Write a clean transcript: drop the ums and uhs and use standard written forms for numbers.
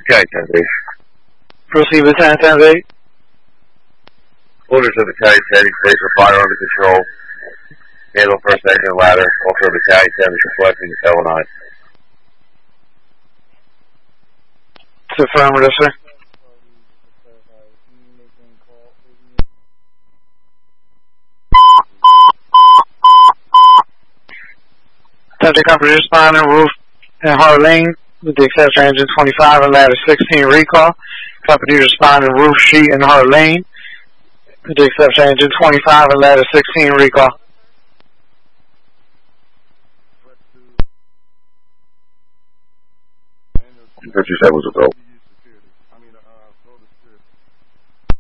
Cali 10-8. Proceed with 10-8. Orders of the Cali Steady State for fire under control. Handle first section ladder. Ultra of the Cali 10 is requesting the 7-9. It's affirmative, sir. Subject company responding, roof and Hart Lane, with the exception of engine 25 and ladder 16 recall. Company responding, roof sheet and Hart Lane, with the exception of engine 25 and ladder 16 recall. 57 was a go.